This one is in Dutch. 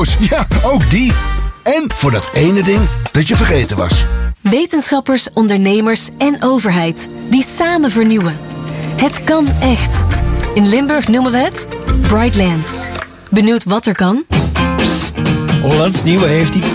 Ja, ook die. En voor dat ene ding dat je vergeten was. Wetenschappers, ondernemers en overheid die samen vernieuwen. Het kan echt. In Limburg noemen we het Brightlands. Benieuwd wat er kan? Hollands Nieuwe heeft iets